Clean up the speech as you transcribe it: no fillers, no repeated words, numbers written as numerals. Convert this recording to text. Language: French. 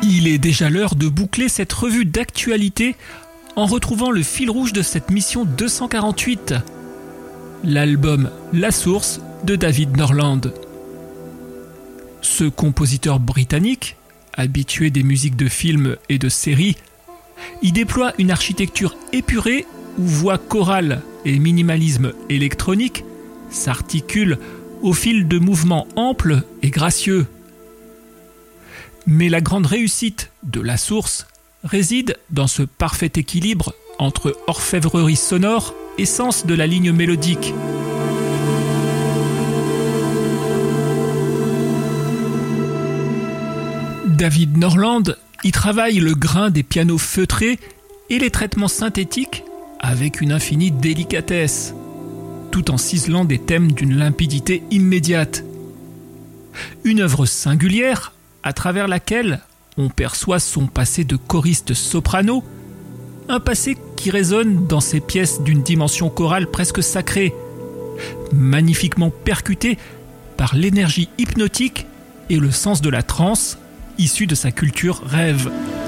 Il est déjà l'heure de boucler cette revue d'actualité en retrouvant le fil rouge de cette mission 248, l'album La Source de David Norland. Ce compositeur britannique, habitué des musiques de films et de séries, y déploie une architecture épurée où voix chorale et minimalisme électronique s'articulent au fil de mouvements amples et gracieux. Mais la grande réussite de La Source réside dans ce parfait équilibre entre orfèvrerie sonore et sens de la ligne mélodique. David Norland y travaille le grain des pianos feutrés et les traitements synthétiques avec une infinie délicatesse, tout en ciselant des thèmes d'une limpidité immédiate. Une œuvre singulière à travers laquelle on perçoit son passé de choriste soprano, un passé qui résonne dans ses pièces d'une dimension chorale presque sacrée, magnifiquement percutée par l'énergie hypnotique et le sens de la transe issu de sa culture rêve.